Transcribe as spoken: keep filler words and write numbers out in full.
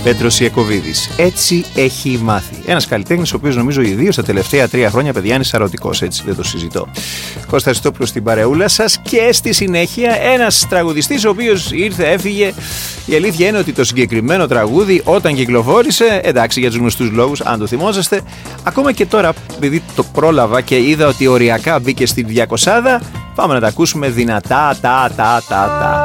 Πέτρος Ιακωβίδης. Έτσι έχει μάθει. Ένας καλλιτέχνης, ο οποίος νομίζω ιδίως τα τελευταία τρία χρόνια, παιδιά, είναι σαρωτικός, έτσι δεν το συζητώ. Κώστα Χριστόπουλος στην παρεούλα σας και στη συνέχεια ένας τραγουδιστής ο οποίος ήρθε, έφυγε. Η αλήθεια είναι ότι το συγκεκριμένο τραγούδι όταν κυκλοφόρησε, εντάξει για τους γνωστούς λόγους, αν το θυμόσαστε, ακόμα και τώρα, επειδή το πρόλαβα και είδα ότι οριακά μπήκε στην διακοσάδα, πάμε να τα ακούσουμε δυνατά, τα, τα, τα, τα.